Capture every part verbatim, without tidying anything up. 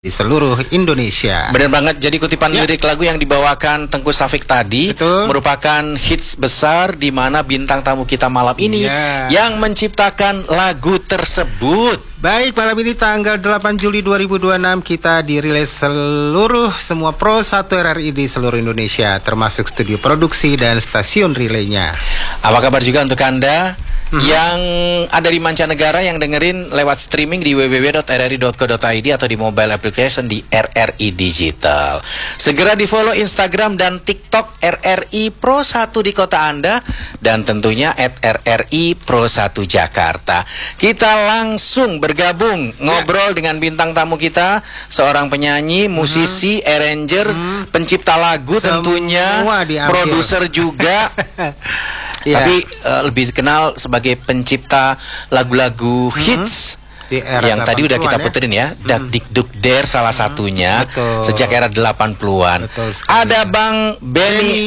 di seluruh Indonesia. Benar banget. Jadi kutipan ya. lirik lagu yang dibawakan Tengku Safik tadi Betul. merupakan hits besar di mana bintang tamu kita malam ini ya. yang menciptakan lagu tersebut. Baik, malam ini tanggal delapan Juli dua ribu dua puluh enam kita dirilis seluruh semua Pro satu R R I di seluruh Indonesia, termasuk studio produksi dan stasiun relaynya. Apa kabar juga untuk Anda hmm. yang ada di mancanegara yang dengerin lewat streaming di w w w dot r r i dot co dot i d atau di mobile application di R R I Digital. Segera di follow Instagram dan TikTok R R I Pro satu di kota Anda dan tentunya at R R I Pro satu Jakarta. Kita langsung bergabung ngobrol ya. dengan bintang tamu kita, seorang penyanyi, musisi, hmm. arranger, hmm. pencipta lagu Semua tentunya, produser juga. Ya. Tapi uh, lebih dikenal sebagai pencipta lagu-lagu mm-hmm. hits di era yang tadi udah kita puterin ya, ya. Dak Dik Duk Der salah mm-hmm. satunya Betul. sejak era delapan puluhan. Ada Bang Benny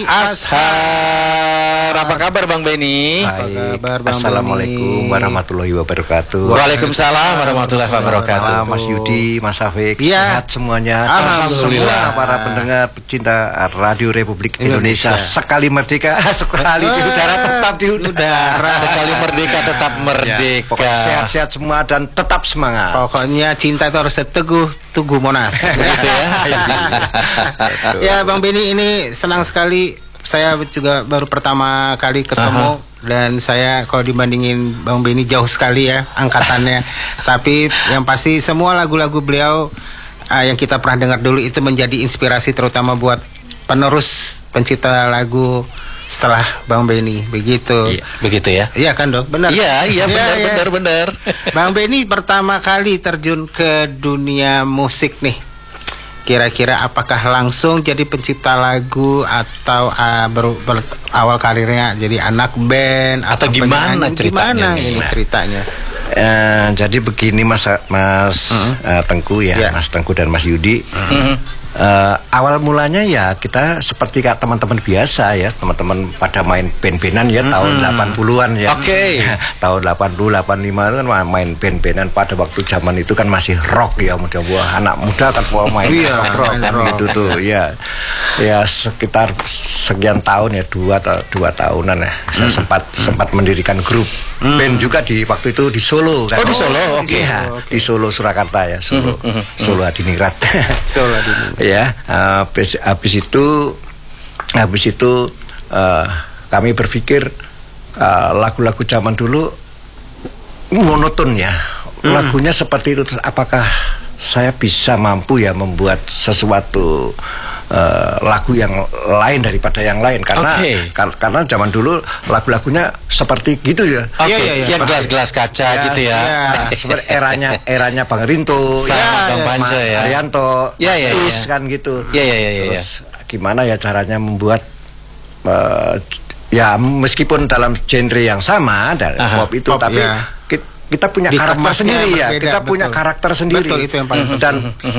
Ashar. Apa kabar Bang Benny? Baik. Kabar, Bang Assalamualaikum Benny. warahmatullahi wabarakatuh. Waalaikumsalam warahmatullahi wabarakatuh. Mas Yudi, Mas Safik, ya. sehat semuanya. Alhamdulillah. Semua para pendengar pecinta Radio Republik Indonesia, Indonesia. sekali merdeka, sekali di udara tetap di udara. Sekali merdeka tetap merdeka. Ya, pokoknya sehat-sehat semua dan tetap semangat. Pokoknya cinta itu harus teguh, tugu Monas. Begitu ya. Ya Bang Benny, ini senang sekali. Saya juga baru pertama kali ketemu. Uh-huh. Dan saya kalau dibandingin Bang Benny jauh sekali ya angkatannya. Tapi yang pasti semua lagu-lagu beliau uh, yang kita pernah dengar dulu itu menjadi inspirasi terutama buat penerus pencipta lagu setelah Bang Benny. Begitu. Iya, begitu ya. Iya kan Dok? Benar. Iya, iya benar ya, benar ya. benar. Bang Benny pertama kali terjun ke dunia musik nih. Kira-kira apakah langsung jadi pencipta lagu atau uh, ber, ber, awal karirnya jadi anak band atau, atau gimana penyanyi, ceritanya? Gimana ini ceritanya? Uh, jadi begini Mas Mas uh-huh. uh, Tengku ya, yeah. Mas Tengku dan Mas Yudi. Uh-huh. Uh, awal mulanya ya kita seperti kayak teman-teman biasa ya, teman-teman pada main band-bandan ya, hmm. tahun delapan puluhan ya. Oke. Okay. Tahun delapan puluh, delapan puluh lima itu kan main band-bandan pada waktu zaman itu kan masih rock ya, muda buah anak muda kan mau main rock kan gitu tuh ya. Ya sekitar sekian tahun ya, dua atau dua tahunan ya. Saya hmm. sempat hmm. sempat mendirikan grup hmm. band juga di waktu itu di Solo kan. Oh, di Solo. Oke. Okay. Ya, oh, okay. Di Solo Surakarta ya, Solo. Hmm. Solo Hadiningrat. Solo Hadiningrat. Ya, uh, habis, habis itu habis itu uh, kami berpikir uh, lagu-lagu zaman dulu monoton ya, hmm. lagunya seperti itu. Apakah saya bisa mampu ya membuat sesuatu uh, lagu yang lain daripada yang lain? Karena okay. kar karena zaman dulu lagu-lagunya seperti gitu ya. Oke, okay. ya, ya, ya. Yang gelas-gelas kaca ya, gitu ya. ya. Seperti eranya eranya Bang Rinto, ya, ya, Bang Mas ya. Arianto, ya, ya, Mas ya. kan gitu. Ya, ya, ya, ya, Terus ya. gimana ya caranya membuat uh, ya meskipun dalam genre yang sama dan pop itu, pop, tapi ya. kita punya Di karakter sendiri ya. Berbeda, kita betul. punya karakter sendiri. Betul, itu yang paling dan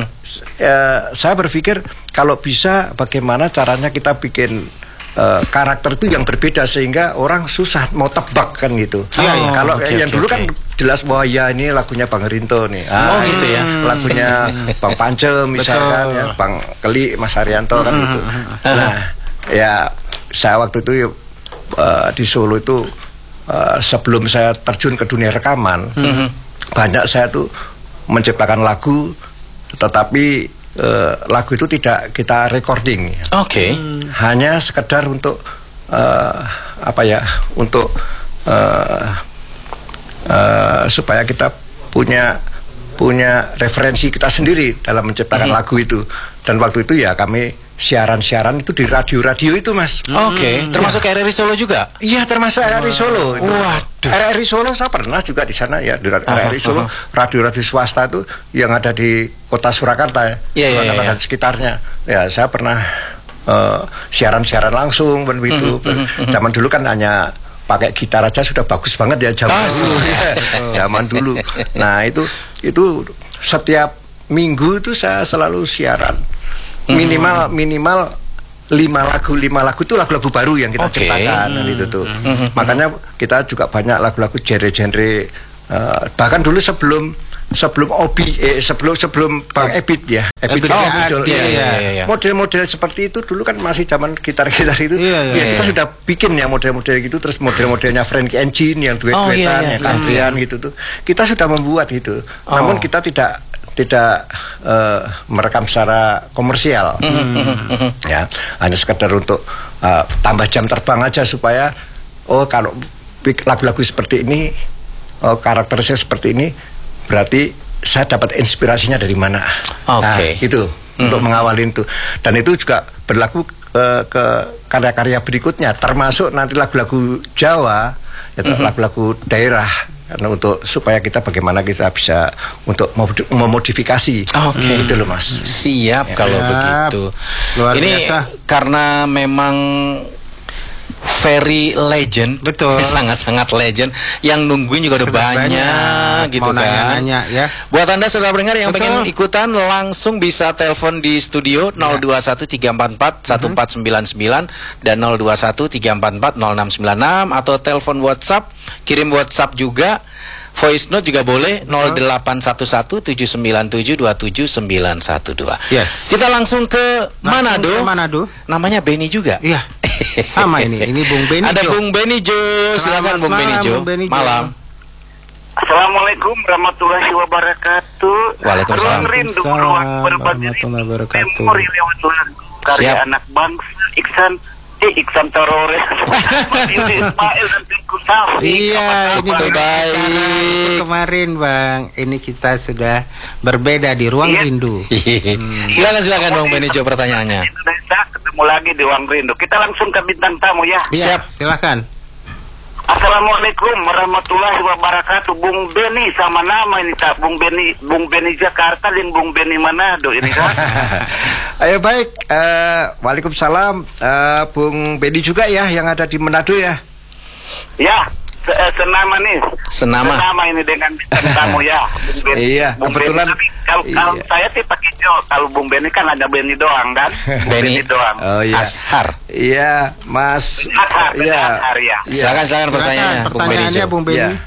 uh, saya berpikir kalau bisa bagaimana caranya kita bikin Uh, karakter itu yang berbeda sehingga orang susah mau tebak kan gitu. Oh, oh, kalau okay, yang okay, dulu okay. kan jelas bahwa ya ini lagunya Bang Rinto nih. Ah, oh gitu ya. Lagunya Bang Pance misalkan ya, Bang Keli, Mas Arianto kan gitu. Nah, ya saya waktu itu uh, di Solo itu uh, sebelum saya terjun ke dunia rekaman, mm-hmm. banyak saya tuh menciptakan lagu tetapi Uh, lagu itu tidak kita recording. Oke. Okay. Hmm, hanya sekedar untuk uh, apa ya? Untuk uh, uh, supaya kita punya punya referensi kita sendiri dalam menciptakan mm-hmm. lagu itu. Dan waktu itu ya kami siaran-siaran itu di radio-radio itu Mas. Oke, okay. hmm. termasuk R R I Solo juga? Iya, termasuk R R I Solo. Waduh. R R I Solo saya pernah juga di sana ya, di R R I Solo, radio-radio swasta itu yang ada di kota Surakarta ya, yeah, Surakarta yeah, yeah. dan sekitarnya. Ya, saya pernah uh, siaran-siaran langsung begitu. Mm-hmm. Zaman dulu kan hanya pakai gitar aja sudah bagus banget ya zaman ah, dulu. Ya. Zaman dulu. Nah, itu itu setiap minggu itu saya selalu siaran. Minimal minimal lima lagu lima lagu itu lagu-lagu baru yang kita okay. ciptakan hmm. itu tuh. Hmm. Makanya kita juga banyak lagu-lagu genre-genre uh, bahkan dulu sebelum sebelum Obi eh, sebelum sebelum Bang Ebit ya. Ebit Ebit, oh, ya, muncul. iya, Iya, iya, iya, iya. Model-model seperti itu dulu kan masih zaman gitar-gitar itu. Iya, iya, ya kita iya. sudah bikin ya model-model gitu, terus model-modelnya Frankie Engine yang duet-duetan, Oh, iya, iya, ya country-an gitu tuh. Kita sudah membuat gitu. Namun kita tidak tidak uh, merekam secara komersial. Ya, hanya sekedar untuk uh, tambah jam terbang aja supaya oh kalau lagu-lagu seperti ini oh, karakterisnya seperti ini berarti saya dapat inspirasinya dari mana. Oke. Nah, itu Hmm. untuk mengawalin itu. Dan itu juga berlaku uh, ke karya-karya berikutnya termasuk nanti lagu-lagu Jawa atau lagu-lagu daerah karena untuk supaya kita bagaimana kita bisa untuk mod- memodifikasi. Oke. Itu loh Mas. Siap kalau Siap. begitu. Luar Ini biasa. karena memang very legend, Betul. sangat-sangat legend. Yang nungguin juga udah Sudah banyak, banyak. gitu Mau kan. nanya-nanya, ya. Buat Anda saudara pendengar yang Betul. pengen ikutan langsung bisa telepon di studio nol dua satu tiga empat empat satu empat sembilan sembilan dan nol dua satu tiga empat empat nol enam sembilan enam atau telepon WhatsApp, kirim WhatsApp juga. Voice note juga boleh nol delapan satu satu tujuh sembilan tujuh dua tujuh sembilan satu dua. Yes. Kita langsung ke Langsung Manado. ke Manado. Namanya Benny juga. Iya. Sama ini. Ini Bung Benny. Ada Jo. Bung Benny Jo. Silakan Selamat Bung Benny malam, Jo. Bung Benny Jo. Malam. Assalamualaikum warahmatullahi wabarakatuh. Waalaikumsalam. Ruang rindu Waalaikumsalam ruang berbagi warahmatullahi wabarakatuh. memori lewat lagu karya Siap. anak bangsa Iksan eh Iksan Torores Yudi Ismail dan Tengku Safi. Iya, ini Apa kabar? Baik. Itu kemarin Bang, ini kita sudah berbeda di ruang Iya. rindu. Silakan silakan Bung Benny Jo pertanyaannya. Indonesia ketemu lagi di ruang rindu. Kita langsung ke bintang tamu ya. Iya, Siap. silakan. Assalamualaikum warahmatullahi wabarakatuh. Bung Benny sama nama ini tak Bung Benny Bung Benny Jakarta dan Bung Benny Manado ini kan. Ayo baik, eh, waalaikumsalam, eh, Bung Benny juga ya yang ada di Manado ya. Ya, se- eh, senama nih. Senama. Senama ini dengan bintang tamu ya. Bung Benny. Iya, Bung kebetulan- Benny, tapi kalau, kalau iya. saya sih pakai Jo. Kalau Bung Benny kan ada Benny doang kan. Bung Benny. Benny doang. Oh iya, Ashar. iya Mas, Ashar, iya, Ashar, ya. iya. Silakan silakan pertanyaannya Silakan, Bung Benny pertanyaannya Jo. Bung Benny. Iya.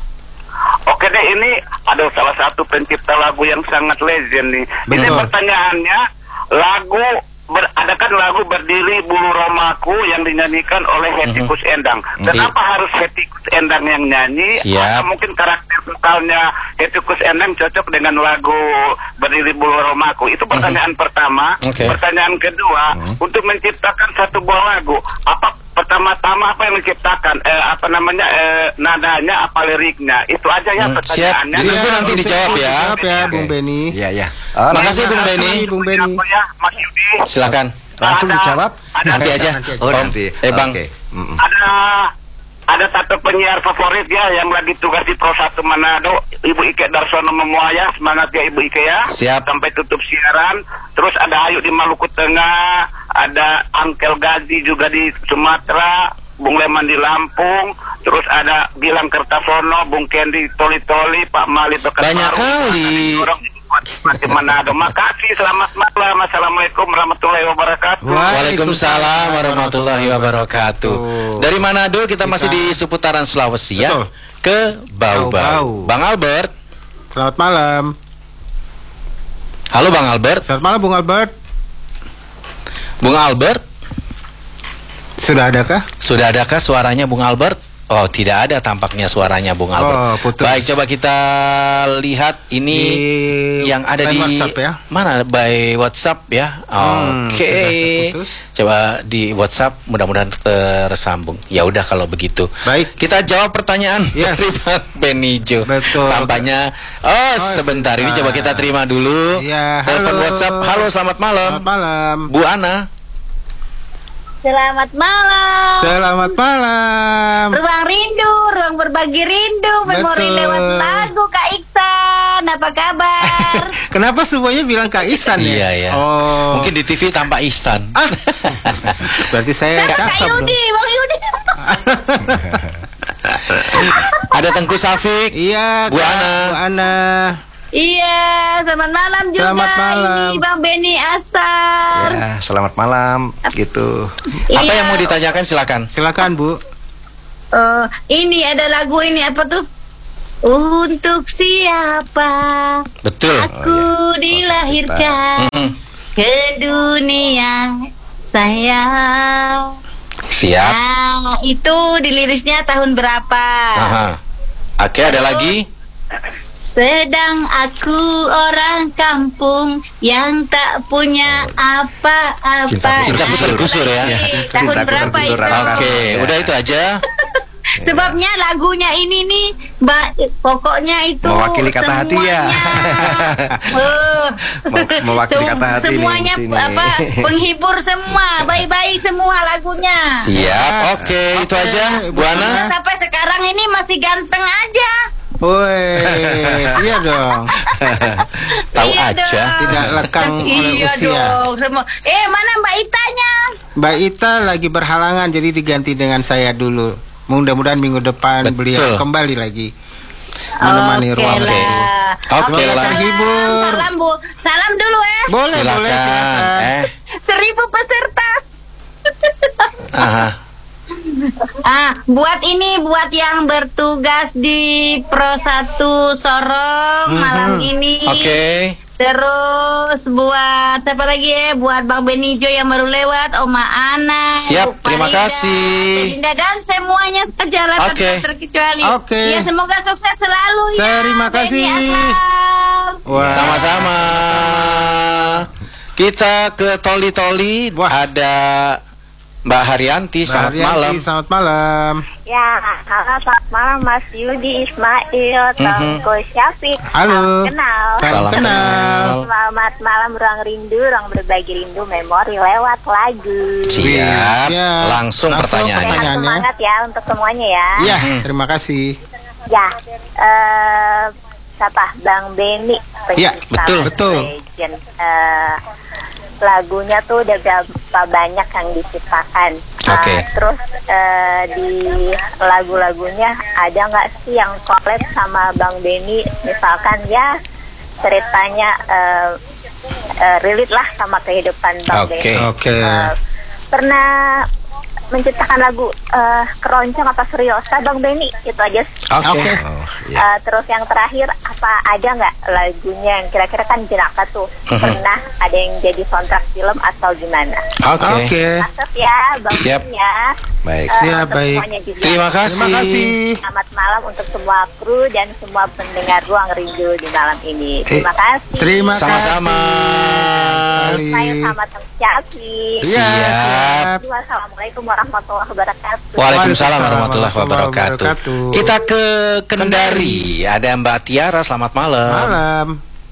Oke deh, ini ada salah satu pencipta lagu yang sangat legend nih. Ini Betul. pertanyaannya, lagu ber, ada kan lagu Berdiri Bulu Romaku yang dinyanyikan oleh Hetty Koes Endang. Kenapa harus Hetty Koes Endang yang nyanyi? Siap. Atau mungkin karakter vokalnya Hetty Koes Endang cocok dengan lagu Berdiri Bulu Romaku? Itu pertanyaan pertama. Oke. Pertanyaan kedua, untuk menciptakan satu buah lagu, apa pertama-tama apa yang menciptakan? Eh, apa namanya? Eh, nadanya, apa liriknya? Itu aja ya Hmm, pertanyaannya. siap. Ditunggu nanti dijawab ya. Jawab ya, Bung Benny. Iya, iya. Oh, Makasih Bung Terima Benny. kasih, Bung Benny. Apa ya, Mas Yudi? Silakan. langsung Ada- dijawab. ada- Nanti aja. Nanti aja. Oh Om. nanti. Eh Bang. Oke. Mm-mm. Ada ada satu penyiar favorit ya yang lagi tugas di Pro satu Manado, Ibu Ike Darsono Memuaya. Semangat ya Ibu Ike ya. Siap. Sampai tutup siaran. Terus ada Ayu di Maluku Tengah, ada Angkel Gazi juga di Sumatera, Bung Leman di Lampung, terus ada Gilang Kertasono, Bung Kendi Toli-Toli, Pak Mali Bekas Banyak kali. Orang di Bupati Manado. Makasih, selamat malam. Assalamualaikum warahmatullahi wabarakatuh. Waalaikumsalam warahmatullahi wabarakatuh. Dari Manado kita masih di seputaran Sulawesi ya. Betul. Ke Bau-Bau. Bau-Bau. Bang Albert. Selamat malam. Halo Bang Albert. Selamat malam Bung Albert. Bung Albert. Sudah adakah? Sudah adakah suaranya Bung Albert? Oh, tidak ada tampaknya suaranya Bung Albert. Oh, putus. Baik, coba kita lihat ini Di yang ada line di WhatsApp ya? mana by WhatsApp ya. Hmm, Oke. sudah terputus. Coba di WhatsApp mudah-mudahan tersambung. Ya udah kalau begitu. Baik. Kita jawab pertanyaan Yes. dari Bang Benny Jo. Betul. Tampaknya oh, Oh, sebentar ini sebentar. coba kita terima dulu. Iya, Telepon halo. WhatsApp. Halo, selamat malam. Selamat malam. Bu Ana. Selamat malam. Selamat malam. Ruang rindu, ruang berbagi rindu, memori Betul. lewat lagu Kak Iksan. Apa kabar? Kenapa semuanya bilang Kak Ihsan ya? Iya, iya. Oh. Mungkin di T V tampak Ihsan. Ah. Berarti saya Kak cakep dong. Yudi, Bang Yudi. Ada Tengku Safik. Iya, Bu Kak, Ana. Bu Ana. Iya, selamat malam juga. Selamat malam. Ini Bang Benny Asar. Ya, selamat malam gitu. Apa Iya. yang mau ditanyakan silakan. Silakan, Bu. Eh, ini ada lagu ini apa tuh? Untuk siapa Betul. aku Oh, ya. dilahirkan Mm-mm. ke dunia sayang. Siap. Nah, itu di lirisnya tahun berapa? Aha. Oke, ada lagi? Sedang aku orang kampung yang tak punya apa-apa. Cintaku tergusur ya. Tahun Cintaku berapa tergusur itu? akan- Oke, Ya. udah itu aja. Sebabnya lagunya ini nih, ba- pokoknya itu Mewakili kata hati ya. Oh. Mew- mewakili kata hati nih Semuanya di sini. apa? Penghibur semua, baik-baik semua lagunya. Siap. Oke, itu aja. Bu Ana. Sampai sekarang ini masih ganteng aja. Woi, iya dong. Tahu Iya aja. dong. Tidak lekang oleh Iya usia. dong. Semua. Eh, mana Mbak Itanya? Mbak Ita lagi berhalangan, jadi diganti dengan saya dulu. Mudah-mudahan minggu depan Betul. beliau kembali lagi menemani Oke ruang lah. guru. Oke Oke, lah. Terhibur. Salam Bu, salam dulu eh. Boleh, boleh, Silakan. silakan. Eh. Seribu peserta. Aha. Ah, buat ini buat yang bertugas di Pro satu Sorong malam ini. Oke. Terus buat siapa lagi ya? Buat Bang Benijo yang baru lewat, Oma Ana. Siap, Bu terima Farida, kasih. Dinda, dan semuanya sejalan Oke. tanpa terkecuali. Oke. Ya, semoga sukses selalu ya. Terima kasih. Beni Asal. Wah. Sama-sama. Kita ke Toli-Toli. Wah. Ada Mbak Haryanti. Mbak Selamat Haryanti, malam. Selamat malam. Ya, halo selamat malam Mas Yudi Ismail, Tengku Syafiq. Halo. Salam kenal. Salam Salam kenal. Selamat malam ruang rindu, ruang berbagi rindu memori lewat lagu. Siap. Siap. Langsung Langsung pertanyaannya. pertanyaan. Pertanyaannya. Semangat ya untuk semuanya ya. Iya, Mhm. terima kasih. Ya, eh siapa? Bang Beni. Iya, pencipta betul, betul. legend. Eh, lagunya tuh udah berapa banyak yang diciptakan. Oke. Eh, terus eh, di lagu-lagunya ada nggak sih yang collab sama Bang Beni? Misalkan ya ceritanya eh, eh, relate lah sama kehidupan Bang Oke. Beni. Oke. Eh, pernah menciptakan lagu eh, keroncong apa seriosa Bang Beni? Itu aja. Oke. Oke. Oh, ya. Eh, terus yang terakhir, apa ada nggak lagunya yang kira-kira kan jenaka tuh pernah ada yang jadi soundtrack film atau gimana? Oke. Oke. Masuk ya Bang Siap. Beni ya. Baik. Eh, Siap, untuk baik. semuanya juga. Terima kasih. Terima kasih. Selamat malam untuk semua kru dan semua pendengar ruang rindu di malam ini. Terima Eh, kasih. Terima Sama-sama. kasih. Saya sama Teng Syafiq. Iya, Siap. Wassalamualaikum warahmatullahi wabarakatuh. Waalaikumsalam warahmatullahi warahmatullahi wabarakatuh. wabarakatuh. Kita ke Kendari. Ada Mbak Tiara. Selamat malam. Malam.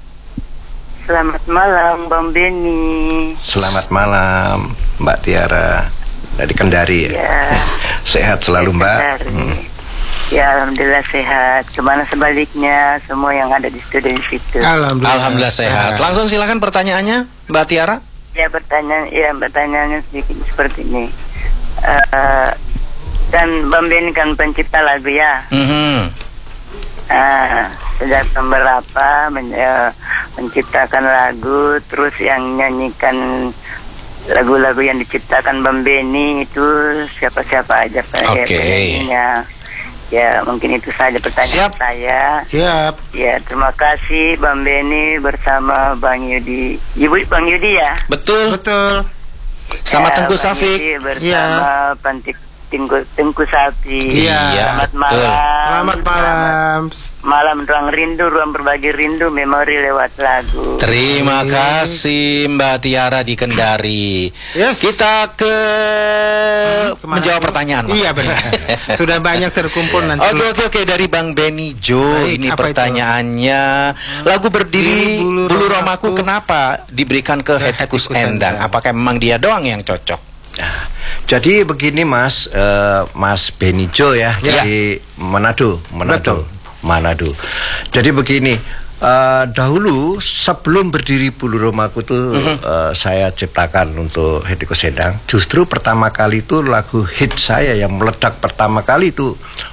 Selamat malam Bang Beni. Selamat malam Mbak Tiara dari Kendari ya. Ya, Sehat selalu Mbak. Kendari. Hmm. Ya, alhamdulillah sehat. Kemana sebaliknya semua yang ada di studio di situ. Alhamdulillah. Alhamdulillah sehat. Langsung silakan pertanyaannya, Mbak Tiara. Ya, pertanyaan, ya pertanyaannya sedikit seperti ini. Eh, dan Bang Beni kan pencipta lagu ya. Mhm. Ah, sejak tahun berapa men- eh, menciptakan lagu, terus yang nyanyikan lagu-lagu yang diciptakan Bang Beni itu siapa-siapa aja Pak, ya, Oke. penyanyinya. Ya, mungkin itu saja pertanyaan Siap. saya. Siap. Ya, terima kasih Bang Beni bersama Bang Yudi. Ibu Bang Yudi ya. Betul. Betul. Sama Ya, Tengku Bang Safik. Yudi bersama Pantik Tengku, Tengku Sapi. Iya, Selamat betul. malam. Selamat malam. Malam ruang rindu, ruang berbagi rindu, memori lewat lagu. Terima kasih Mbak Tiara di Kendari. Yes. Kita ke Kemana menjawab dulu? pertanyaan. Mas. Iya benar. Sudah banyak terkumpul nanti. Oke oke oke dari Bang Beni Jo. Baik, Ini apa pertanyaannya. Lagu berdiri Bulu Bulu Romaku. Romaku kenapa diberikan ke Hettikus Hettikus Endang? Endang. Apakah memang dia doang yang cocok? Jadi begini Mas, eh, Mas Benijo ya, Ya. dari Manado, Manado, Betul. Manado. Jadi begini, eh, dahulu sebelum berdiri Bulu Romaku itu eh, saya ciptakan untuk Hettikus Endang. Justru pertama kali itu lagu hit saya yang meledak pertama kali itu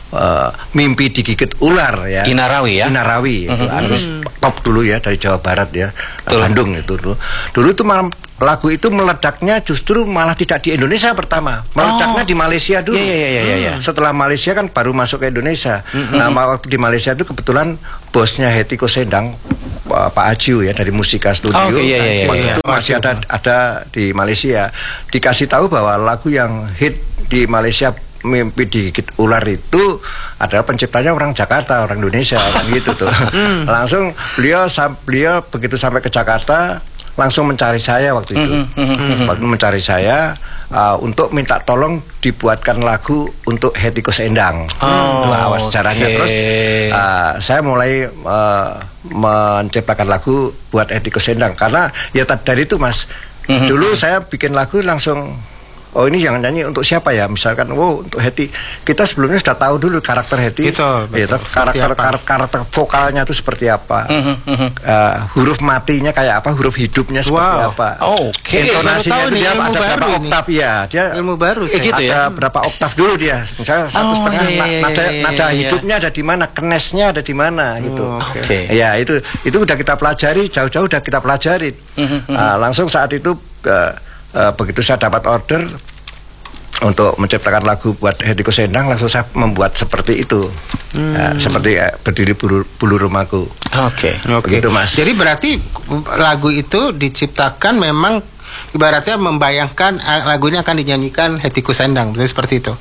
uh, Mimpi Digigit Ular ya. Inarawi ya. Inarawi itu Mm-hmm. Agus top dulu ya dari Jawa Barat ya. Betul. Bandung itu dulu. Dulu itu malam lagu itu meledaknya justru malah tidak di Indonesia pertama, meledaknya Oh. di Malaysia dulu. Iya, iya, iya, iya, iya. Setelah Malaysia kan baru masuk ke Indonesia. Mm-hmm. Nah, waktu di Malaysia itu kebetulan bosnya Hetty Koes Endang, Pak Pak Ajiu ya dari Musika Studio. Oh, okay, iya, iya, iya, Waktu iya. itu masih ada ada di Malaysia. Dikasih tahu bahwa lagu yang hit di Malaysia Mimpi Digigit Ular itu adalah penciptanya orang Jakarta, orang Indonesia kan gitu tuh. Langsung beliau sam- beliau begitu sampai ke Jakarta langsung mencari saya waktu itu. Waktu mencari saya uh, untuk minta tolong dibuatkan lagu untuk Hetty Koes Endang. Oh, Itu awal sejarahnya. okay. Terus uh, saya mulai uh, menciptakan lagu buat Hetty Koes Endang karena ya dari itu Mas. Dulu saya bikin lagu langsung, oh ini yang nyanyi untuk siapa ya? Misalkan, wow untuk Hetty. Kita sebelumnya sudah tahu dulu karakter Hetty. Betul, betul. Ya, karakter, karakter karakter vokalnya itu seperti apa, uh, huruf matinya kayak apa, huruf hidupnya seperti Wow. apa. Oke. Intonasinya Baru tahu itu nih, dia ilmu ada baru berapa ini. oktav ya? Dia Ilmu baru Eh, saya. gitu ya? ada berapa oktav dulu dia. Misalnya satu Oh, setengah iya, iya, na- iya, nada iya, nada iya. hidupnya ada di mana, kenesnya ada di mana gitu. oke. Oke. Ya itu itu udah kita pelajari, jauh-jauh udah kita pelajari. Nah, langsung saat itu uh, uh, begitu saya dapat order untuk menciptakan lagu buat Hetty Koes Endang, langsung saya membuat seperti itu. Nah, seperti uh, Berdiri Bulu, Bulu Rumahku. Oke. Oke. Begitu, Mas. Jadi berarti lagu itu diciptakan memang ibaratnya membayangkan uh, lagu ini akan dinyanyikan Hetty Koes Endang, betul seperti itu.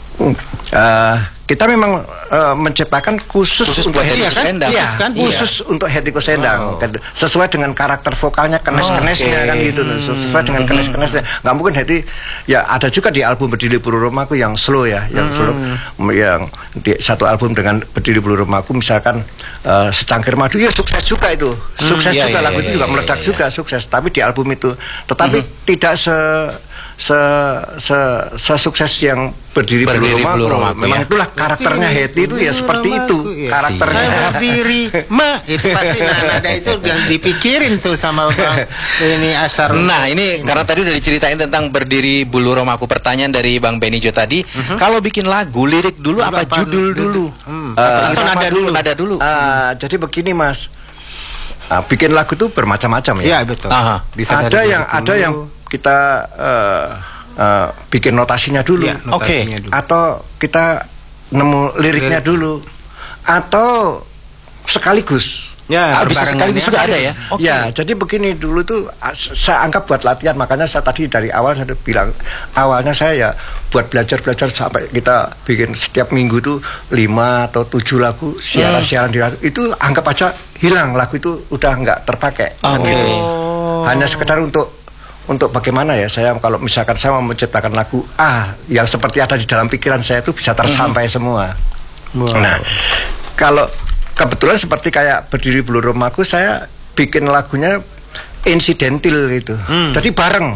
Uh, kita memang uh, menciptakan khusus, Khusus untuk buat Hetty Hetty Koes Koes Endang. Iya, Khusus kan? khusus untuk Hetty Koes Endang. Kan, sesuai dengan karakter vokalnya, kenes-kenesnya Oke. kan gitu. Sesuai dengan kenes-kenesnya. Nggak mungkin Hetty, ya ada juga di album Berdiri Bulu Rumahku yang slow ya, yang slow, yang di satu album dengan Berdiri Bulu Rumahku misalkan uh, Secangkir Madu ya sukses juga itu. Sukses iya, juga iya, lagu iya, itu juga iya, meledak iya. juga sukses, tapi di album itu. Tetapi tidak se se se sesukses yang Berdiri, Berdiri Bulu Rumahku. Bulu Rumahku, Memang ya. itulah karakternya Hetty itu ya seperti itu Iya. karakternya. Saya berdiri, ma itu pasti nah, nada itu yang dipikirin tuh sama bang ini Asar. Nah ini karena tadi udah diceritain tentang Berdiri Bulu Rumahku. Pertanyaan dari Bang Benijo tadi, kalau bikin lagu lirik dulu apa Apa judul dulu? dulu? Hmm. Atau Eh, irama nada dulu? dulu. Nada dulu. Ah, jadi begini Mas, ah, bikin lagu itu bermacam-macam Iya ya. betul. Aha. Bisa ada dari yang dulu. ada yang kita eh, eh, bikin notasinya dulu, Iya, notasinya dulu. atau kita nemu liriknya Lirik. dulu, atau sekaligus. Ya, Ah, bisa berbarengan sekaligus ya. juga ada ya? Oke. Ya, jadi begini dulu tuh ah, saya anggap buat latihan, makanya saya tadi dari awal saya bilang awalnya saya ya buat belajar-belajar sampai kita bikin setiap minggu tuh lima atau tujuh lagu siaran-siaran di radio. Itu anggap aja hilang, lagu itu udah nggak terpakai. Kan Oke. gitu. Hanya sekedar untuk untuk bagaimana ya saya kalau misalkan saya mau menciptakan lagu ah yang seperti ada di dalam pikiran saya itu bisa tersampai semua. Wow. Nah, kalau kebetulan seperti kayak Berdiri Bulu Rumahku, saya bikin lagunya insidentil gitu. Hmm. Jadi bareng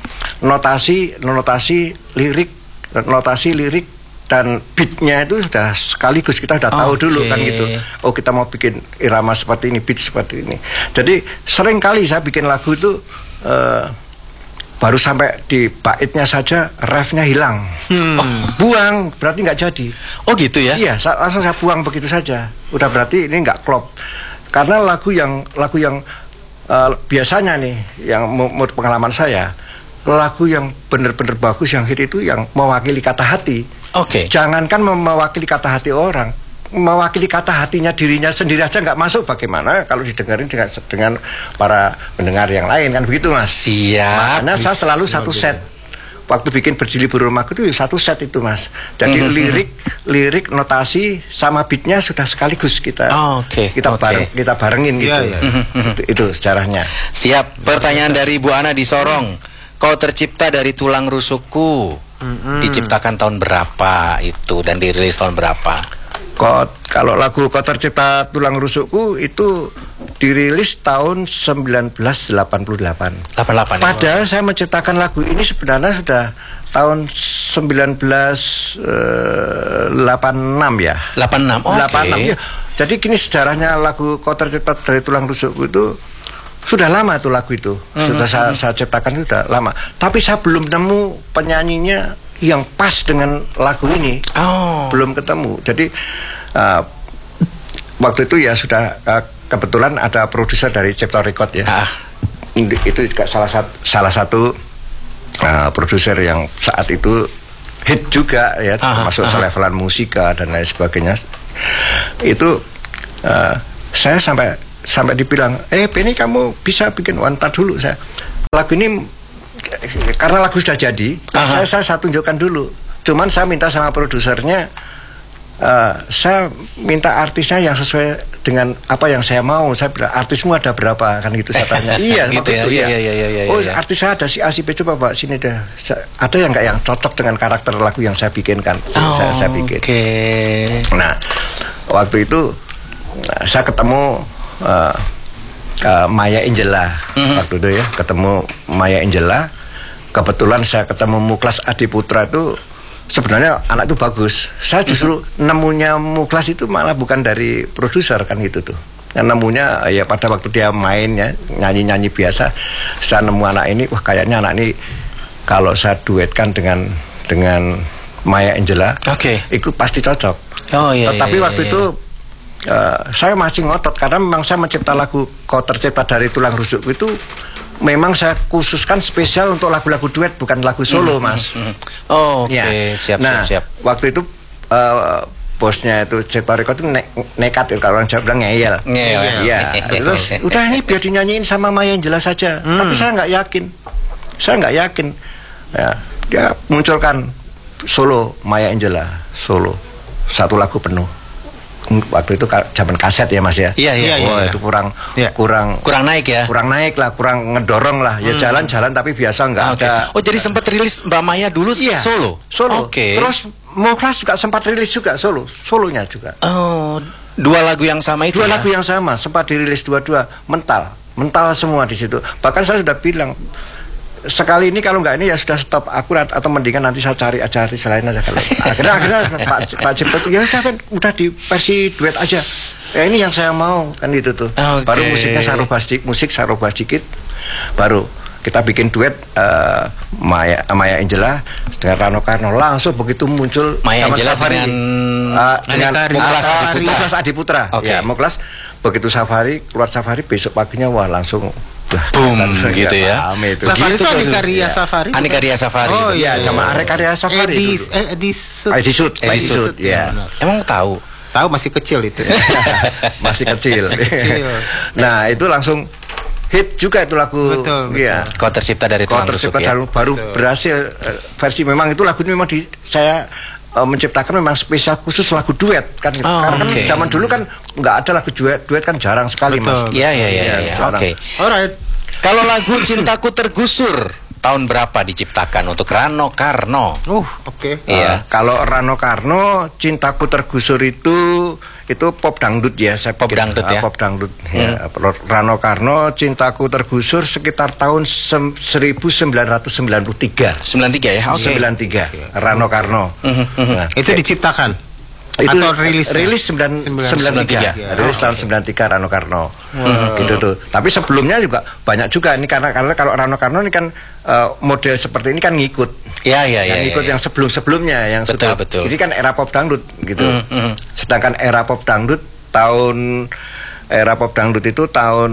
notasi, notasi lirik, notasi lirik dan beatnya itu sudah sekaligus kita sudah tahu Oke. dulu kan gitu. Oh kita mau bikin irama seperti ini, beat seperti ini. Jadi sering kali saya bikin lagu itu eh, baru sampai di baitnya saja refnya hilang. Hmm. Oh, buang berarti nggak jadi. Oh gitu ya? Iya, sa- langsung saya buang begitu saja. Udah berarti ini nggak klop. Karena lagu yang lagu yang uh, biasanya nih, yang menurut pengalaman saya, lagu yang benar-benar bagus yang hit itu yang mewakili kata hati. Oke. Jangankan mem- mewakili kata hati orang, mewakili kata hatinya dirinya sendiri aja nggak masuk. Bagaimana kalau didengarin dengan dengan para pendengar yang lain kan begitu Mas? Siap. Makanya saya selalu satu set. Waktu bikin Berdiri Bulu Rumahku itu satu set itu Mas. Jadi Mhm. lirik, lirik, notasi sama beatnya sudah sekaligus kita. Oh, oke, Kita oke. bareng, kita barengin gitu. Iya, iya. itu, itu sejarahnya. Siap. Pertanyaan dari Bu Ana di Sorong. Kau tercipta dari tulang rusukku. Diciptakan tahun berapa itu dan dirilis tahun berapa? Kok kalau lagu Kau Tercipta Tulang Rusukku itu dirilis tahun sembilan belas delapan puluh delapan. delapan puluh delapan. ya? Padahal saya menciptakan lagu ini sebenarnya sudah tahun sembilan belas delapan puluh enam ya. delapan puluh enam. Oke. delapan puluh enam ya. Jadi kini sejarahnya lagu Kau Tercipta dari Tulang Rusukku itu sudah lama tuh lagu itu. Sudah saya, saya ciptakan itu sudah lama. Tapi saya belum nemu penyanyinya yang pas dengan lagu ini. Oh. Belum ketemu. Jadi uh, waktu itu ya sudah uh, kebetulan ada produser dari Cipta Record ya. Ah. Itu juga salah satu salah satu uh, produser yang saat itu hit juga ya, Aha, termasuk selevelan musika dan lain sebagainya. Itu uh, saya sampai sampai dibilang, eh Benny kamu bisa bikin wanita dulu. Saya lagu ini karena lagu sudah jadi, saya, saya saya tunjukkan dulu. Cuman saya minta sama produsernya, uh, saya minta artisnya yang sesuai dengan apa yang saya mau. Saya bilang, artismu ada berapa, kan gitu saya tanya. Iya, gitu ya, itu iya, ya. iya, iya, iya, Oh, iya. artis saya ada si A si B, coba Pak sini deh. Ada yang nggak yang cocok dengan karakter lagu yang saya bikinkan? Oh, saya, saya bikin. Oke. Okay. Nah, waktu itu saya ketemu uh, uh, Maya Angela. Mm-hmm. Waktu itu ya, ketemu Maya Angela. Kebetulan saya ketemu Muklas Adiputra itu sebenarnya anak itu bagus. Saya justru mm-hmm. nemunya Muklas itu malah bukan dari produser kan gitu tuh. Yang nemunya ya pada waktu dia main ya, nyanyi-nyanyi biasa. Saya nemu anak ini, wah kayaknya anak ini kalau saya duetkan dengan dengan Maya Angela, oke, okay. itu pasti cocok. Oh iya. Tetapi iya, waktu iya. itu uh, saya masih ngotot karena memang saya mencipta lagu Kau Tercipta Dari Tulang Rusukku itu memang saya khususkan spesial untuk lagu-lagu duet, bukan lagu solo, mm-hmm. Mas. Oh, oke, ya. okay. siap, nah, siap, siap. Waktu itu uh, bosnya itu Cipta Record itu ne nekat ya, kalau orang Jawa bilang ngeyel. Ngeyel. Iya. Terus udah ini biar dinyanyiin sama Maya Angela saja. Hmm. Tapi saya nggak yakin. Saya nggak yakin. Ya, dia munculkan solo Maya Angela, solo satu lagu penuh. Waktu itu zaman kaset ya Mas ya. Iya iya. Wah, iya. itu kurang ya. kurang kurang naik ya. Kurang naik lah, kurang ngedorong lah. Ya jalan-jalan hmm. tapi biasa nggak okay. ada. Oh, jadi sempat rilis Mbak Maya dulu iya, solo. Solo. Oke. Okay. Terus Muklas juga sempat rilis juga solo, solonya juga. Oh, dua lagu yang sama itu. Dua ya? lagu yang sama, sempat dirilis dua-dua, mental, mental semua di situ. Bahkan saya sudah bilang sekali ini kalau nggak ini ya sudah stop akurat atau mendingan nanti saya cari aja artis lain aja kalau. Akhirnya akhirnya Pak Pak Cipta itu ya udah kan udah di versi duet aja. Ya ini yang saya mau kan itu tuh. Okay. Baru musiknya saya rubah sedikit, musik saya rubah sedikit, baru kita bikin duet uh, Maya Maya Angela dengan Rano Karno. Langsung begitu muncul Maya Angela Safari, dengan uh, dengan Muklas Adiputra. Muklas Adiputra. Okay. Ya, Muklas begitu Safari keluar Safari besok paginya wah langsung boom gitu ya. Itu. Safari Begitu itu Anika Ria ya. Safari. Anika Ria Safari. Oh iya, iya. sama Anika Ria Safari Edi, dulu. eh, Edi Sud. Edi Sud, Edi Sud, ya. Emang tahu? Tahu masih kecil itu. Masih kecil. kecil. Nah, itu langsung hit juga itu lagu. Betul, Iya. Kau Tercipta Dari Kau Tulang Rusuk Tercipta ya. Dari baru Betul. berhasil uh, versi memang itu lagu ini memang di saya uh, menciptakan memang spesial khusus lagu duet kan. Oh, karena kan okay. zaman dulu kan nggak ada lagu duet, duet kan jarang sekali Betul. Mas. Iya iya iya iya. jarang. Oke. Alright. Kalau lagu Cintaku Tergusur tahun berapa diciptakan untuk Rano Karno? Uh, oke. Okay. Iya. Uh, kalau Rano Karno, Cintaku Tergusur itu itu pop dangdut ya, saya Pop pikir. dangdut uh, ya. Pop dangdut. Hmm. Ya. Rano Karno, Cintaku Tergusur sekitar tahun seribu sembilan ratus sembilan puluh tiga. sembilan tiga ya. Oke. sembilan tiga. Rano Karno. Nah, Itu diciptakan. itu atau rilis rilis sembilan sembilan tiga rilis tahun sembilan tiga Rano Karno hmm. gitu tuh. Tapi sebelumnya juga banyak juga ini karena karena kalau Rano Karno ini kan uh, model seperti ini kan ngikut ya ya ya, yang ngikut ya, ya. yang sebelum sebelumnya yang betul, sudah betul. ini kan era pop dangdut gitu. Mm, mm. Sedangkan era pop dangdut tahun era pop dangdut itu tahun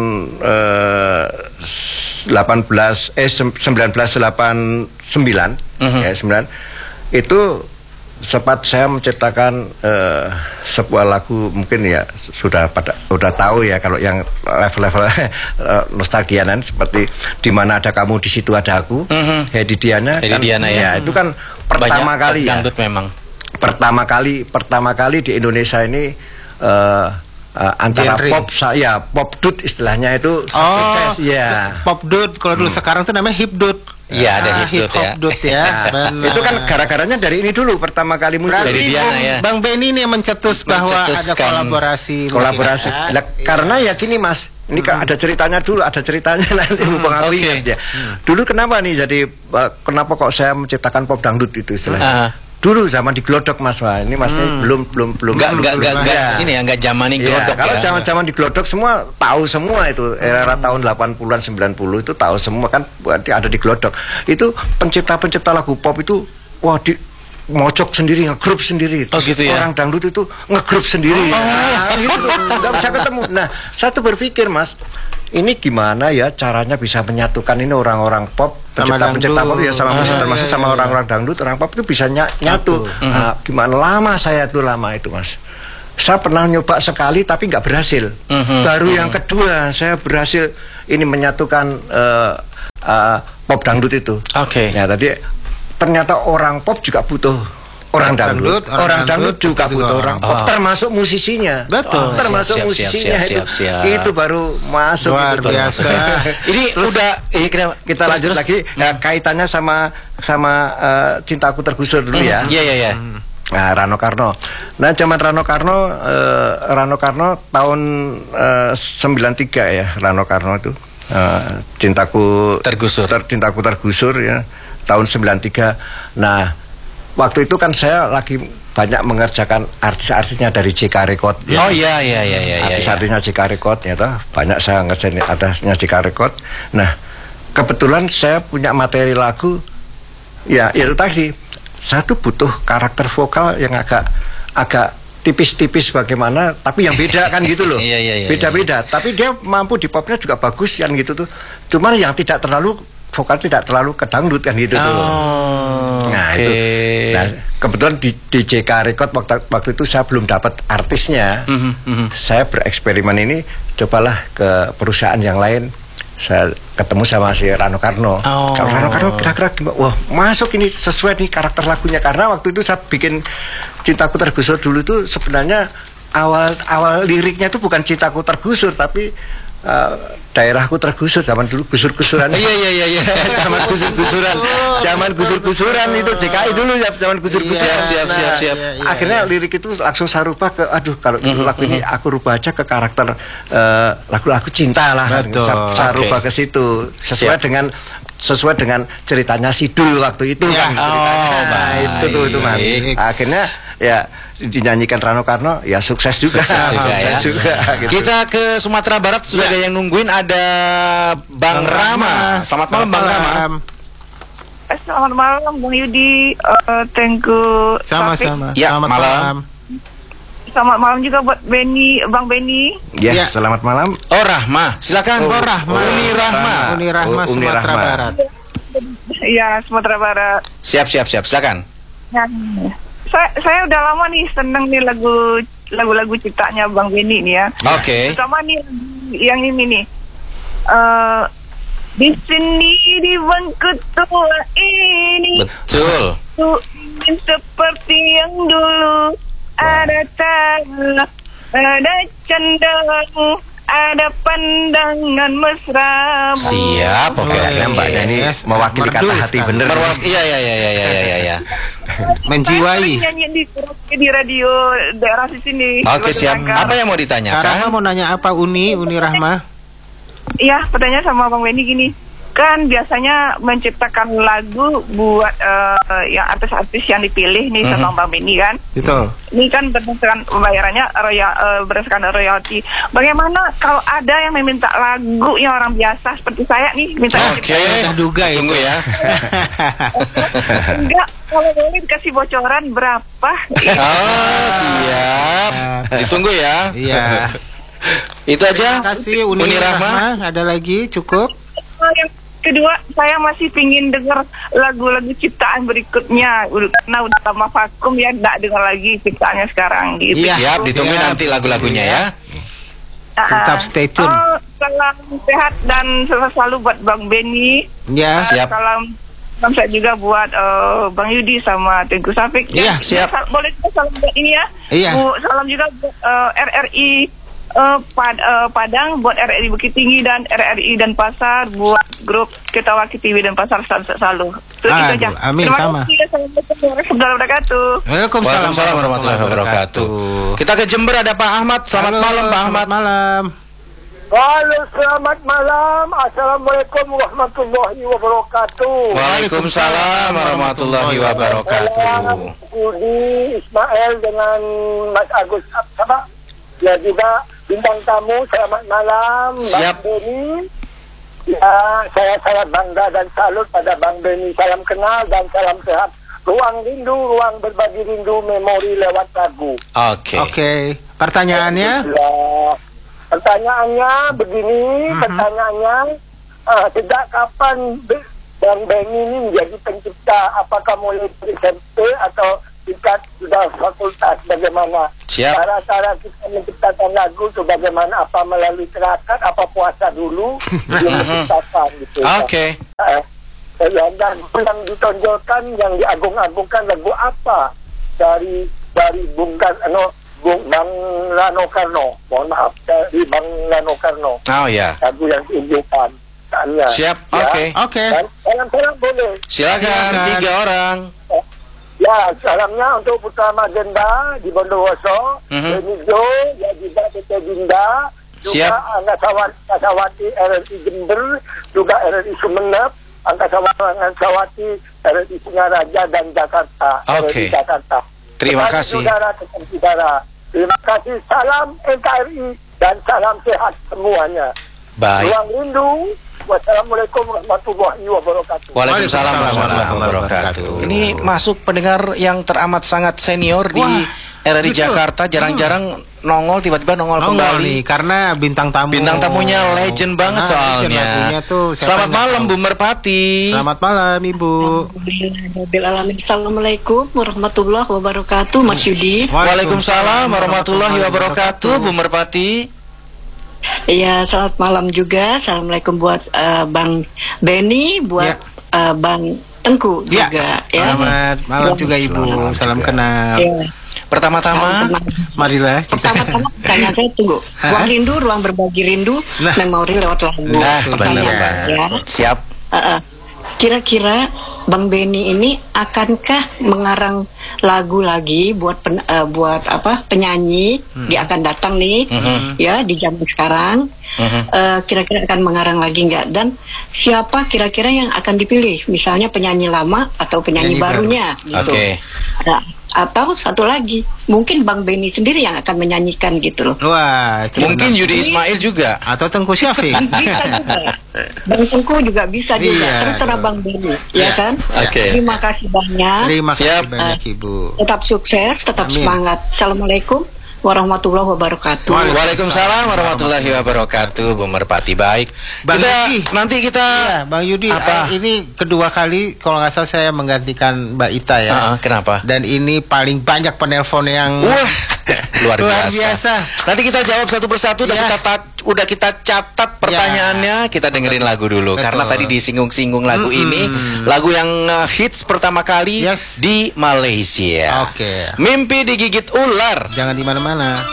uh, delapan belas eh sembilan belas delapan puluh sembilan mm-hmm. ya sembilan itu sempat saya menciptakan uh, sebuah lagu mungkin ya sudah pada sudah tahu ya kalau yang level-level uh, nostalgianan seperti di mana ada kamu di situ ada aku, mm-hmm. Hedi Diana, Hedi kan, Diana ya. ya itu kan pertama banyak kali ya, dangdut memang pertama kali pertama kali di Indonesia ini uh, uh, antara genre. pop saya pop dut istilahnya itu Oh, sukses ya. Pop dut kalau dulu hmm. sekarang tuh namanya hip dut. Iya, ada Ah, hip dut ya. dut ya. Itu kan gara-garanya dari ini dulu pertama kali muncul. Berarti Dari Diana, ya. Bang Benny ini yang mencetus bahwa ada Mencetuskan kolaborasi. Kolaborasi. Ya. Lah, karena ya gini Mas, ini kan ada ceritanya dulu, ada ceritanya nanti mumpung aku Oke. ingat ya. Dulu kenapa nih jadi uh, kenapa kok saya menciptakan pop dangdut itu istilahnya? Ah. Dulu zaman di Glodok Mas, wah ini Masnya Hmm. belum belum belum Enggak belum- enggak belum- enggak ya. ini ya enggak zamani Iya, Glodok kalau ya. zaman-zaman di Glodok semua tahu semua itu era tahun delapan puluhan sembilan puluh itu tahu semua kan berarti ada di Glodok. Itu pencipta-pencipta lagu pop itu wah di mocok sendiri, ngegrup sendiri. Oh, gitu ya? Orang dangdut itu ngegrup sendiri. Oh. Nah, gitu, nggak bisa ketemu. Nah, saya tuh berpikir, Mas, ini gimana ya caranya bisa menyatukan ini orang-orang pop, pencipta-pencipta pop ya sama musik, Ah, termasuk iya, sama iya. orang-orang dangdut, orang pop itu bisa ny- nyatu. Nah, gimana lama saya tuh lama itu, Mas. Saya pernah nyoba sekali tapi nggak berhasil. Mhm. Baru yang kedua saya berhasil ini menyatukan uh, uh, pop dangdut itu. Oke. Ya tadi ternyata orang pop juga butuh orang dangdut, dangdut, orang orang dangdut dangdut juga juga butuh orang orang pop, pop. termasuk musisinya. Betul. Oh, termasuk siap, siap, musisinya siap, itu. siap, siap. Itu baru masuk Luar itu. biasa. Ini udah eh, kenapa? Kita Terus, lanjut terus. lagi ya, kaitannya sama sama uh, Cintaku Tergusur dulu ya. Iya, iya, iya. Nah, Rano Karno. Nah, zaman Rano Karno, eh, Rano Karno tahun eh, sembilan tiga ya, Rano Karno itu. Eh, Cintaku Tergusur. Ter, Cintaku Tergusur ya, tahun sembilan tiga. Nah, waktu itu kan saya lagi banyak mengerjakan artis-artisnya dari J K Record. Oh iya, iya, iya, iya, iya. Artis-artisnya J K Record ya, toh. Banyak saya ngerjain artisnya J K Record. Nah, kebetulan saya punya materi lagu, ya itu tadi. Saya tuh butuh karakter vokal yang agak agak tipis-tipis bagaimana, tapi yang beda kan gitu loh. Iya, iya, iya, Beda-beda, tapi dia mampu di popnya juga bagus kan gitu tuh. Cuman yang tidak terlalu vokal tidak terlalu kedangdut kan gitu tuh. Oh, Nah oke. itu, nah kebetulan di, di J K Record waktu, waktu itu saya belum dapat artisnya. Mhm, mhm. Saya bereksperimen ini, cobalah ke perusahaan yang lain. Saya ketemu sama si Rano Karno. Oh. Kalau Rano Karno kira-kira gimana? Wah, masuk ini sesuai nih karakter lagunya, karena waktu itu saya bikin Cintaku Tergusur dulu itu sebenarnya awal awal liriknya itu bukan Cintaku Tergusur tapi uh, daerahku tergusur, zaman dulu gusur-gusuran. Iya, iya, iya, iya. Zaman gusur-gusuran, zaman gusur-gusuran itu D K I dulu ya, zaman gusur-gusuran. Siap, siap, siap, siap. Iya, iya, Akhirnya lirik itu langsung saya rubah ke, aduh kalau lagu ini aku rubah aja ke karakter eh, lagu-lagu cinta lah. Betul. Saya, saya Oke. rubah ke situ sesuai Siap. dengan sesuai dengan ceritanya Sidul waktu itu Ya. kan. Oh, ceritanya. Nah, itu tuh itu Mas. baik. Akhirnya ya dinyanyikan Rano Karno ya sukses juga. Sukses juga ya. juga, gitu. Kita ke Sumatera Barat sudah ada yang nungguin, ada Bang Rama. Selamat malam Bang Rama. Selamat malam Bang Yudi, uh, Tengku Sama-sama. Ya, Selamat malam. malam. Selamat malam juga buat Benny, Bang Benny. Ya, Ya. selamat malam. Oh Rahma, silakan. Oh, Rahma. Uni Rahma. Uni Rahma, Oh, Uni Sumatera Rahma. Barat. Ya, Sumatera Barat. Siap, siap, siap. Silakan. Nah, saya saya udah lama nih seneng nih lagu lagu-lagu ciptanya Bang Benny nih ya. Oke. Terutama nih yang ini nih. Eh di sini di bangku tua ini Betul. ku ingin seperti yang dulu, ada tawa, ada candamu, ada pandangan mesra. Siap, oke. Kayaknya Mbaknya ini Yes. mewakili Merdu kata hati sekali. bener. Berwak- Iya, iya, iya, iya, iya, iya, iya. Menjiwai. Nyanyi di, di radio daerah di sini. Oke, Di siap. Bangka. Apa yang mau Karama ditanyakan? mau nanya apa Uni, Uni Rahma? Iya, pertanyaan sama Bang Benny gini. Kan biasanya menciptakan lagu buat eh, yang artis-artis yang dipilih nih sama Bang Benny kan. Betul. Ini kan berdasarkan pembayarannya roya, eh, berdasarkan royalti. Bagaimana kalau ada yang meminta lagu yang orang biasa seperti saya nih minta Oke. Saya duga itu. Tunggu ya. enggak, kalau boleh dikasih bocoran berapa? Oh, siap. Ditunggu ya. Iya. Itu aja. Terima kasih Uni, Uni Rahma. Rahma. Ada lagi cukup? Yang kedua, saya masih pingin dengar lagu-lagu ciptaan berikutnya. Udah- Karena udah lama vakum ya, nggak dengar lagi ciptaannya sekarang gitu. Iya. Siap, ditunggu Siap. nanti lagu-lagunya ya. Ah, Tetap stay tune. oh, salam sehat dan sukses selalu buat Bang Benny. Ya. Siap. Salam salam saya juga buat eh, Bang Yudi sama Tengku Safik. Iya, siap. Sal- boleh juga salam buat ini ya. Iya. Bu, salam juga buat eh, R R I eh, Pad- eh, Padang, buat R R I Bukit Tinggi dan R R I dan Pasar, buat grup Ketawa K T V dan Pasar selalu. selalu. Itu itu Aduh, aja. amin, Terima sama. kasih. Assalamualaikum warahmatullahi wabarakatuh. Waalaikumsalam Waalaikumsalam warahmatullahi wabarakatuh. Kita ke Jember, ada Pak Ahmad. Selamat Halo, malam Pak Ahmad. Selamat malam. Halo, selamat malam. Assalamualaikum warahmatullahi wabarakatuh. Waalaikumsalam warahmatullahi wabarakatuh. Budi Ismail dengan Mas Agus Absaba. Ya juga bintang tamu. Selamat malam, Siap. Bang Benny. Ya, saya sangat bangga dan salut pada Bang Benny. Salam kenal dan salam sehat Ruang rindu, ruang berbagi rindu, memori lewat lagu. Oke. Oke. Pertanyaannya? Ya, pertanyaannya begini, Mhm. pertanyaannya uh, sejak kapan Be- Bang Benny ini menjadi pencipta? Apakah mulai dari S M P atau tingkat sudah fakultas? Bagaimana? Siap. Cara-cara kita menciptakan lagu itu bagaimana? Apa melalui terakat? Apa puasa dulu belum menciptakan gitu? Oke. Uh, ya, dan yang ditonjolkan, yang diagung-agungkan lagu apa dari dari Bung Karno, Bung Bang Rano Karno, mohon maaf dari Bang Rano Karno, Oh ya. lagu yang diunjukkan. Tanya. Siap. Ya. Oke. Oke. Dan salam-salam boleh. Silakan Silakan. tiga orang. Ya, salamnya untuk Putra Magenda di Bondowoso, Mhm. Benijo, ya juga Tete Dinda, juga Siap. Angasawati, Angasawati R R I Jember, juga R R I Sumeneb, Angasawati R R I Singaraja dan Jakarta. Oke. R R I Jakarta. Terima Tetap kasih. Saudara, tetap saudara. Terima kasih. Salam N K R I dan salam sehat semuanya. Baik. Ruang rindu. Wassalamualaikum warahmatullahi wabarakatuh. Waalaikumsalam warahmatullahi warahmatullahi wabarakatuh. wabarakatuh. Ini masuk pendengar yang teramat sangat senior di Wah, R R I betul. Jakarta, jarang-jarang nongol tiba-tiba nongol, Nongol kembali. nih, karena bintang tamu. Bintang tamunya legend banget Nah, legend soalnya. lagunya tuh, siapa Selamat yang nggak malam tahu? Bu Merpati. Selamat malam Ibu. Alamin. Assalamualaikum warahmatullahi wabarakatuh, Mas Yudi. Waalaikumsalam warahmatullahi wabarakatuh Bu Merpati. Iya, selamat malam juga. Assalamualaikum buat eh, Bang Benny, buat Ya. eh, Bang Tengku Ya. juga. Ya. Selamat malam juga Ibu. Salam kenal. Ya. Pertama-tama, Marilah kita. Pertama-tama pertanyaan saya tunggu. Ruang rindu, ruang berbagi rindu, Nah. memori lewat lagu. nah benar Pertanyaan banget. ya. Siap. Uh, uh. Kira-kira Bang Benny ini akankah mengarang lagu lagi buat pen, uh, buat apa penyanyi dia akan datang nih Mhm. ya di zaman sekarang. Mhm. Uh, kira-kira akan mengarang lagi nggak, dan siapa kira-kira yang akan dipilih, misalnya penyanyi lama atau penyanyi Penyanyi baru. barunya gitu. Oke. Nah, atau satu lagi mungkin Bang Benny sendiri yang akan menyanyikan gitu loh. Wah, itu Mungkin benar. Yudi Ismail juga. Atau Tengku Syafiq. Bisa juga. Bang Tengku juga bisa juga. Iya, Terserah dong. Bang Benny, ya kan? Oke. Terima kasih banyak. Terima kasih Siap. banyak Ibu. Tetap sukses, tetap Amin. semangat. Assalamualaikum warahmatullahi wabarakatuh. Waalaikumsalam warahmatullahi wabarakatuh Bu Merpati. Baik. Bang kita Yudi. nanti kita Ya, Bang Yudi, Apa? eh, ini kedua kali kalau nggak salah saya menggantikan Mbak Ita ya. Ah, ah, kenapa? Dan ini paling banyak penelpon yang Wah, luar Luar biasa. biasa. Nanti kita jawab satu persatu. Udah Ya. kita tat- udah kita catat pertanyaannya. Kita dengerin lagu dulu. Betul. Karena tadi disinggung-singgung lagu Mm-mm. ini, lagu yang uh, hits pertama kali Yes. di Malaysia. Oke. Mimpi digigit ular. jangan di mana-mana.